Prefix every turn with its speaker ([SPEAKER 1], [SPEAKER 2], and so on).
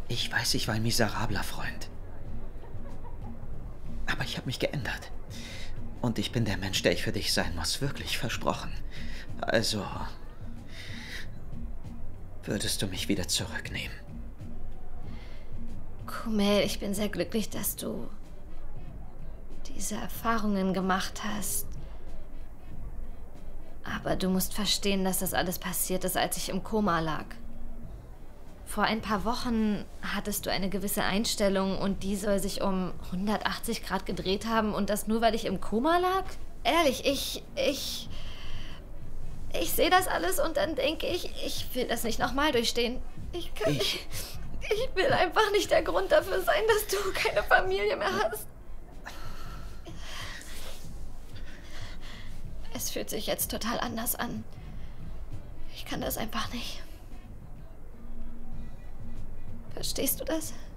[SPEAKER 1] Ich weiß, ich war ein miserabler Freund. Aber ich habe mich geändert. Und ich bin der Mensch, der ich für dich sein muss. Wirklich versprochen. Also, würdest du mich wieder zurücknehmen?
[SPEAKER 2] Kumail, ich bin sehr glücklich, dass du diese Erfahrungen gemacht hast. Aber du musst verstehen, dass das alles passiert ist, als ich im Koma lag. Vor ein paar Wochen hattest du eine gewisse Einstellung und die soll sich um 180 Grad gedreht haben und das nur, weil ich im Koma lag? Ehrlich, ich sehe das alles und dann denke ich will das nicht nochmal durchstehen. Ich will einfach nicht der Grund dafür sein, dass du keine Familie mehr hast. Es fühlt sich jetzt total anders an. Ich kann das einfach nicht. Verstehst du das?